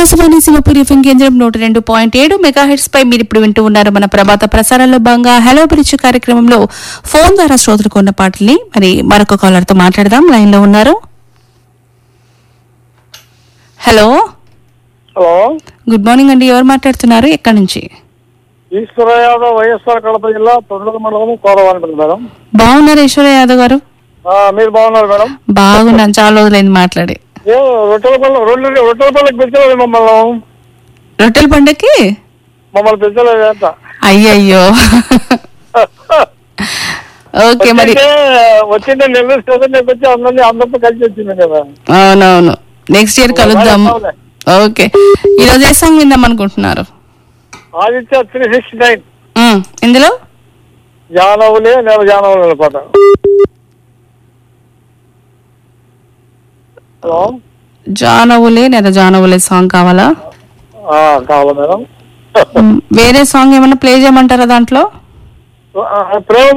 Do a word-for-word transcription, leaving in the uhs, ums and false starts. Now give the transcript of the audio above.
Akashvani Singapore FM కేంద్రం నూట రెండు పాయింట్ ఏడు మెగా హెడ్స్ పై మీరు ఇప్పుడు వింటూ ఉన్నారు మన ప్రభాత ప్రసారాల్లో భాగంగా హలో పిలిచి కార్యక్రమంలో ఫోన్ ద్వారా శ్రోతలకు ఉన్న పాటల్ని మరి మరొక కాలర్ తో మాట్లాడదాం. లైన్ లో ఉన్నారు. హలో హలో, గుడ్ మార్నింగ్ అండి. ఎవరు మాట్లాడుతున్నారు? ఎక్కడి నుంచి? ఈశ్వర యాదవ్, వైఎస్ఆర్ కడప జిల్లా తొండూరు మండలం కోరవాలంటుంది మేడం. బాగున్నారు ఈశ్వర యాదవ్ గారు? ఆ, మీరు బాగున్నారు మేడం? బాగున్నాను, చాలా రోజులైంది మాట్లాడి. ఏ రొట్టెల పళ్ళ రెండు రొట్టెల పళ్ళకి పెంచలేదు మమ్మల్ని రొట్టెల పండక్కి మమ్మల్ని పెంచలేదు అంత. అయ్యయ్యో. ఓకే, మరి వచ్చింటే నెల్లూరు స్టేషన్ వచ్చి అందరినీ అందరితో కలిసి వచ్చింది కదా. అవునవును, నెక్స్ట్ ఇయర్ కలుద్దాం. ఓకే, ఈరోజు ఏ సాంగ్ విందాం అనుకుంటున్నారు? ఆదిత్య త్రీ సిక్స్టీ నైన్ ఇందులో జానవులే నేను జానవులే పాట. హలో, జానవులే లేదా జానవులే సాంగ్ కావాలా? కావాలా మేడం? వేరే సాంగ్ ఏమైనా ప్లే చేయమంటారా దాంట్లో? ప్రేమ